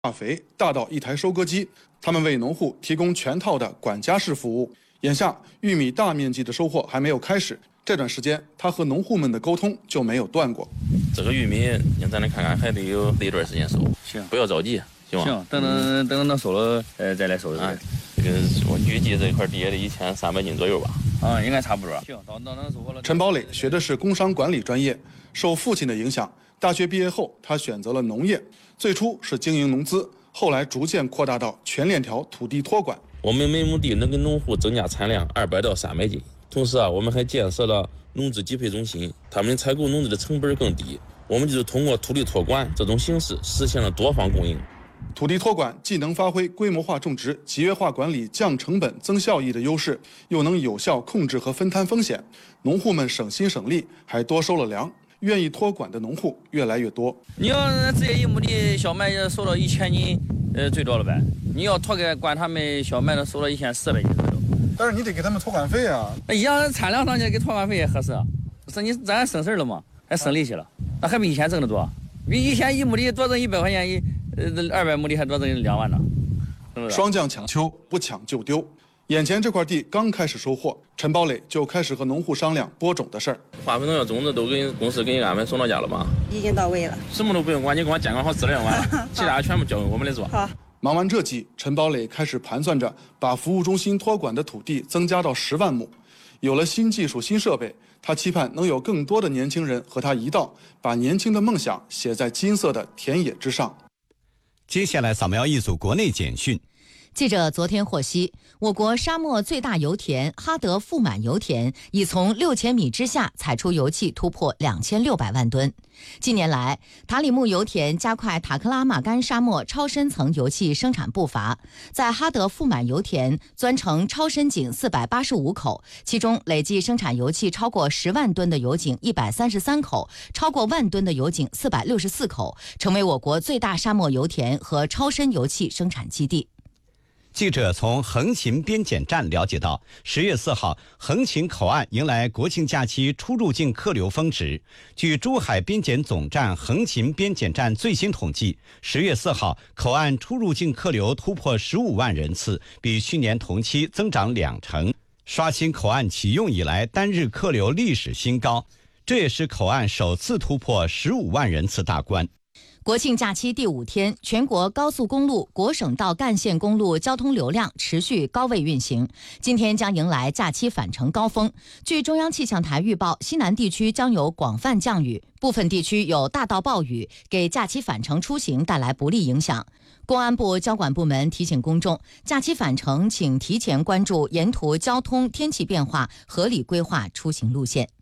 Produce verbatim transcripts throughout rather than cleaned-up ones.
化肥大到一台收割机，他们为农户提供全套的管家式服务。眼下玉米大面积的收获还没有开始，这段时间他和农户们的沟通就没有断过。 这个玉米，咱来看看，还得有一段时间收， 行， 不要着急，行吗？ 行，等等等等收了，呃，再来收。 啊，这个我预计这块地也得一千三百斤左右吧。 啊，应该差不多。行，到到能收获了。 陈宝磊学的是工商管理专业，受父亲的影响，大学毕业后他选择了农业，最初是经营农资，后来逐渐扩大到全链条土地托管。 我们每亩地能给农户增加产量二百到三百斤，同时啊，我们还建设了农资集配中心，他们采购农资的成本更低。我们就是通过土地托管这种形式，实现了多方供应。 土地托管既能发挥规模化种植、集约化管理、降成本、增效益的优势，又能有效控制和分摊风险，农户们省心省力，还多收了粮。愿意托管的农户越来越多。 你要直接一亩地小麦收到一千斤，呃，最多了呗。你要托给管他们小麦的，收到一千四百斤左右。 但是你得给他们托管费啊。 那一样产量上去给托管费也合适啊。是你咱省事了嘛，还省力气了，那还比以前挣得多。比以前一亩地多挣一百块钱，一呃二百亩地还多挣两万呢。 霜降抢秋，不抢就丢。眼前这块地刚开始收获，陈宝磊就开始和农户商量播种的事儿。 化肥农药种子都给公司给你安排送到家了吗？ 已经到位了， 什么都不用管，你给我监管好质量完了，其他全部交给我们来做。 好。 忙完这季，陈宝磊开始盘算着把服务中心托管的土地增加到十万亩。有了新技术、新设备，他期盼能有更多的年轻人和他一道，把年轻的梦想写在金色的田野之上。 接下来扫描一组国内简讯。 记者昨天获悉，我国沙漠最大油田哈德富满油田已从六千米之下采出油气突破两千六百万吨。近年来，塔里木油田加快塔克拉玛干沙漠超深层油气生产步伐，在哈德富满油田钻成超深井四百八十五口，其中累计生产油气超过十万吨的油井一百三十三口，超过万吨的油井四百六十四口，成为我国最大沙漠油田和超深油气生产基地。 记者从横琴边检站了解到，十月四号，横琴口岸迎来国庆假期出入境客流峰值。据珠海边检总站横琴边检站最新统计，十月四号口岸出入境客流突破十五万人次，比去年同期增长两成，刷新口岸启用以来单日客流历史新高。这也是口岸首次突破十五万人次大关。 国庆假期第五天，全国高速公路、国省道干线公路交通流量持续高位运行。今天将迎来假期返程高峰。据中央气象台预报，西南地区将有广泛降雨，部分地区有大到暴雨，给假期返程出行带来不利影响。公安部交管部门提醒公众，假期返程请提前关注沿途交通、天气变化，合理规划出行路线。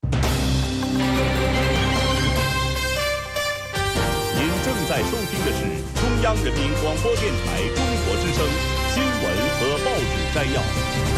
正在收听的是中央人民广播电台中国之声新闻和报纸摘要。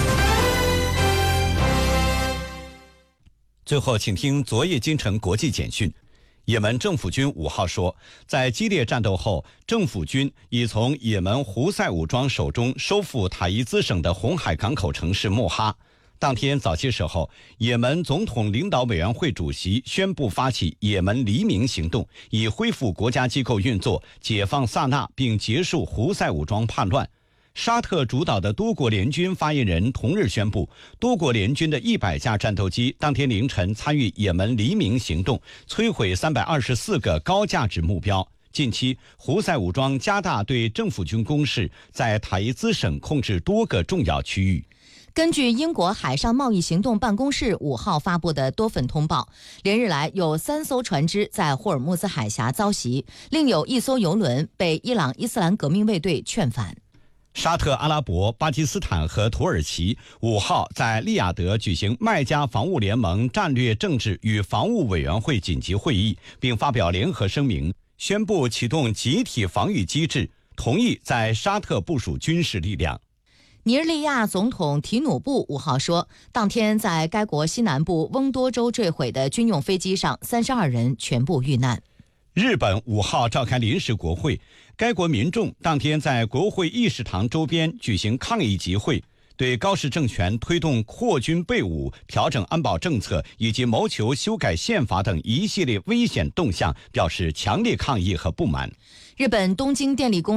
最后，请听昨夜今晨国际简讯。也门政府军五号说，在激烈战斗后，政府军已从也门胡塞武装手中收复塔伊兹省的红海港口城市莫哈。当天早些时候，也门总统领导委员会主席宣布发起也门黎明行动，以恢复国家机构运作，解放萨那，并结束胡塞武装叛乱。沙特主导的多国联军发言人同日宣布，多国联军的一百架战斗机当天凌晨参与也门黎明行动，摧毁三百二十四个高价值目标。近期，胡塞武装加大对政府军攻势，在塔伊兹省控制多个重要区域。 根据英国海上贸易行动办公室五号发布的多份通报，连日来有三艘船只在霍尔木兹海峡遭袭，另有一艘油轮被伊朗伊斯兰革命卫队劝返。 沙特阿拉伯、巴基斯坦和土耳其五号在利雅得举行麦加防务联盟战略政治与防务委员会紧急会议，并发表联合声明，宣布启动集体防御机制，同意在沙特部署军事力量。 尼日利亚总统提努布五号说，当天在该国西南部翁多州坠毁的军用飞机上，三十二人全部遇难。 日本五号召开临时国会，该国民众当天在国会议事堂周边举行抗议集会，对高市政权推动扩军备武、调整安保政策以及谋求修改宪法等一系列危险动向表示强烈抗议和不满。 日本东京电力公